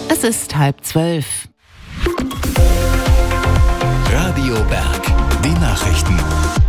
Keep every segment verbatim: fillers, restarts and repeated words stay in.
Es ist halb zwölf. Radio Berg, die Nachrichten.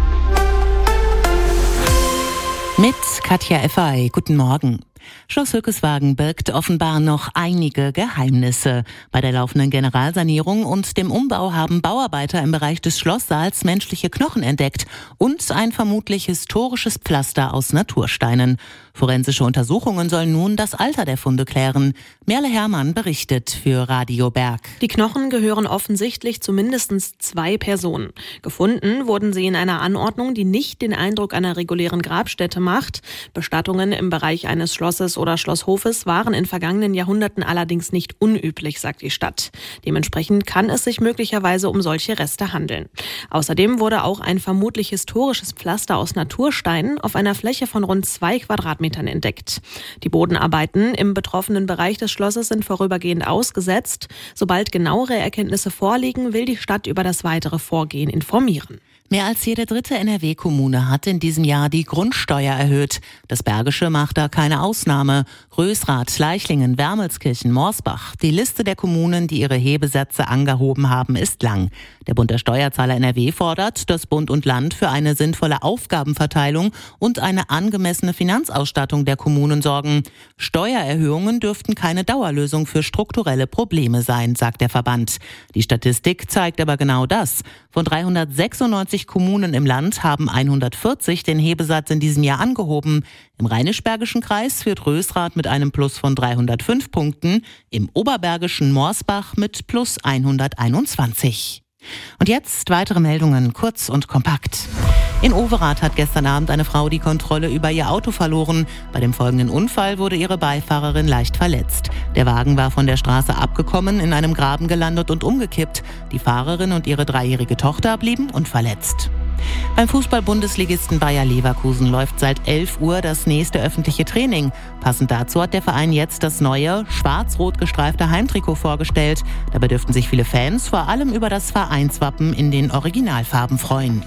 Mit Katja Effay. Guten Morgen. Schloss Hückeswagen birgt offenbar noch einige Geheimnisse. Bei der laufenden Generalsanierung und dem Umbau haben Bauarbeiter im Bereich des Schlosssaals menschliche Knochen entdeckt und ein vermutlich historisches Pflaster aus Natursteinen. Forensische Untersuchungen sollen nun das Alter der Funde klären. Merle Herrmann berichtet für Radio Berg. Die Knochen gehören offensichtlich zu mindestens zwei Personen. Gefunden wurden sie in einer Anordnung, die nicht den Eindruck einer regulären Grabstätte macht. Bestattungen im Bereich eines Schlosses oder Schlosshofes waren in vergangenen Jahrhunderten allerdings nicht unüblich, sagt die Stadt. Dementsprechend kann es sich möglicherweise um solche Reste handeln. Außerdem wurde auch ein vermutlich historisches Pflaster aus Natursteinen auf einer Fläche von rund zwei Quadratmetern entdeckt. Die Bodenarbeiten im betroffenen Bereich des Schlosses sind vorübergehend ausgesetzt. Sobald genauere Erkenntnisse vorliegen, will die Stadt über das weitere Vorgehen informieren. Mehr als jede dritte N R W-Kommune hat in diesem Jahr die Grundsteuer erhöht. Das Bergische macht da keine Ausnahme. Rösrath, Leichlingen, Wermelskirchen, Morsbach. Die Liste der Kommunen, die ihre Hebesätze angehoben haben, ist lang. Der Bund der Steuerzahler N R W fordert, dass Bund und Land für eine sinnvolle Aufgabenverteilung und eine angemessene Finanzausstattung der Kommunen sorgen. Steuererhöhungen dürften keine Dauerlösung für strukturelle Probleme sein, sagt der Verband. Die Statistik zeigt aber genau das. Von dreihundertsechsundneunzig Kommunen im Land haben hundertvierzig den Hebesatz in diesem Jahr angehoben. Im Rheinisch-Bergischen Kreis führt Rösrath mit einem Plus von dreihundertfünf Punkten, im Oberbergischen Morsbach mit plus hunderteinundzwanzig. Und jetzt weitere Meldungen, kurz und kompakt. In Overath hat gestern Abend eine Frau die Kontrolle über ihr Auto verloren. Bei dem folgenden Unfall wurde ihre Beifahrerin leicht verletzt. Der Wagen war von der Straße abgekommen, in einem Graben gelandet und umgekippt. Die Fahrerin und ihre dreijährige Tochter blieben unverletzt. Beim Fußball-Bundesligisten Bayer Leverkusen läuft seit elf Uhr das nächste öffentliche Training. Passend dazu hat der Verein jetzt das neue, schwarz-rot gestreifte Heimtrikot vorgestellt. Dabei dürften sich viele Fans vor allem über das Vereinswappen in den Originalfarben freuen.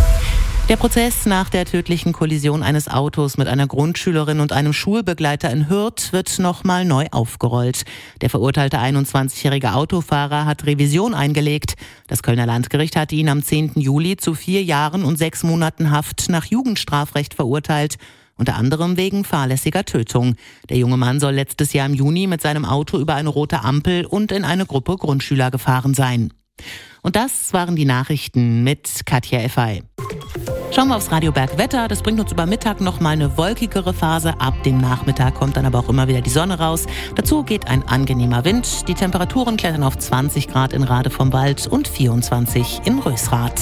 Der Prozess nach der tödlichen Kollision eines Autos mit einer Grundschülerin und einem Schulbegleiter in Hürth wird nochmal neu aufgerollt. Der verurteilte einundzwanzigjährige Autofahrer hat Revision eingelegt. Das Kölner Landgericht hatte ihn am zehnten Juli zu vier Jahren und sechs Monaten Haft nach Jugendstrafrecht verurteilt. Unter anderem wegen fahrlässiger Tötung. Der junge Mann soll letztes Jahr im Juni mit seinem Auto über eine rote Ampel und in eine Gruppe Grundschüler gefahren sein. Und das waren die Nachrichten mit Katja Effay. Schauen wir aufs Radio Berg Wetter. Das bringt uns über Mittag noch mal eine wolkigere Phase. Ab dem Nachmittag kommt dann aber auch immer wieder die Sonne raus. Dazu geht ein angenehmer Wind. Die Temperaturen klettern auf zwanzig Grad in Rade vom Wald und vierundzwanzig in Rösrath.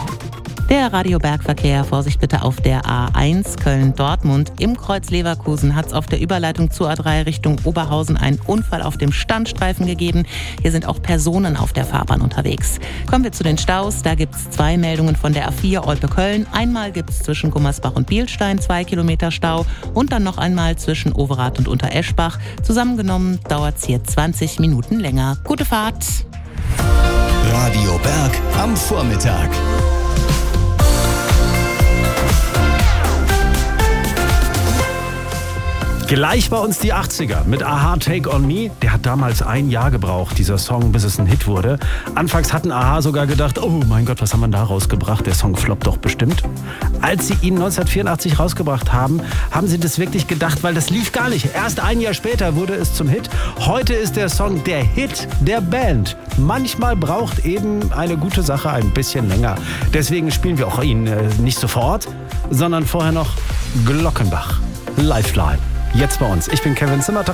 Der Radio-Berg-Verkehr, Vorsicht bitte auf der A eins Köln-Dortmund. Im Kreuz Leverkusen hat es auf der Überleitung zur A drei Richtung Oberhausen einen Unfall auf dem Standstreifen gegeben. Hier sind auch Personen auf der Fahrbahn unterwegs. Kommen wir zu den Staus. Da gibt es zwei Meldungen von der A vier Olpe-Köln. Einmal gibt es zwischen Gummersbach und Bielstein zwei Kilometer Stau und dann noch einmal zwischen Overath und Untereschbach. Zusammengenommen dauert es hier zwanzig Minuten länger. Gute Fahrt! Radio Berg am Vormittag. Gleich bei uns die achtziger mit Aha Take On Me. Der hat damals ein Jahr gebraucht, dieser Song, bis es ein Hit wurde. Anfangs hatten Aha sogar gedacht, oh mein Gott, was haben wir da rausgebracht? Der Song floppt doch bestimmt. Als sie ihn neunzehnhundertvierundachtzig rausgebracht haben, haben sie das wirklich gedacht, weil das lief gar nicht. Erst ein Jahr später wurde es zum Hit. Heute ist der Song der Hit der Band. Manchmal braucht eben eine gute Sache ein bisschen länger. Deswegen spielen wir auch ihn äh, nicht sofort, sondern vorher noch Glockenbach. Lifeline. Jetzt bei uns. Ich bin Kevin Zimmertag.